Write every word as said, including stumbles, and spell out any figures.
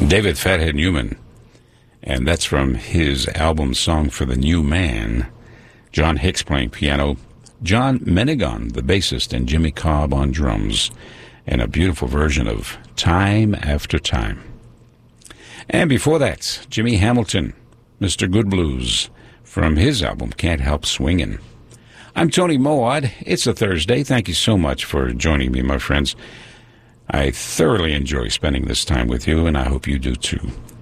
David Fathead Newman, and that's from his album Song for the New Man. John Hicks playing piano, John Menegon, the bassist, and Jimmy Cobb on drums, and a beautiful version of Time After Time. And before that, Jimmy Hamilton, Mister Good Blues, from his album Can't Help Swingin'. I'm Tony Mowat. It's a Thursday. Thank you so much for joining me, my friends. I thoroughly enjoy spending this time with you, and I hope you do too.